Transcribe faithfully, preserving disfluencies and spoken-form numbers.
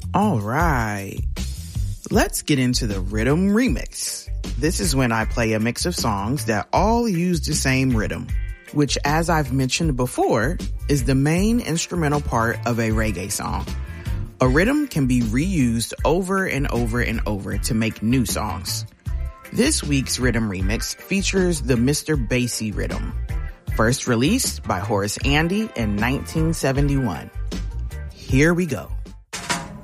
All right. Let's get into the rhythm remix. This is when I play a mix of songs that all use the same rhythm, which, as I've mentioned before, is the main instrumental part of a reggae song. A rhythm can be reused over and over and over to make new songs. This week's rhythm remix features the Mister Bassy rhythm, first released by Horace Andy in nineteen seventy-one. Here we go.